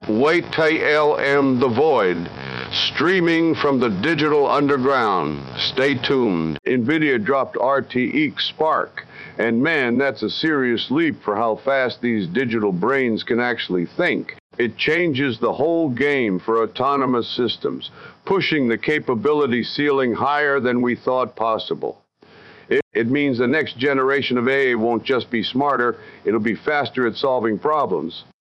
Wait till LM The Void, streaming from the digital underground. Stay tuned. NVIDIA dropped RTX Spark, and man, that's a serious leap for how fast these digital brains can actually think. It changes the whole game for autonomous systems, pushing the capability ceiling higher than we thought possible. It means the next generation of AI won't just be smarter, it'll be faster at solving problems.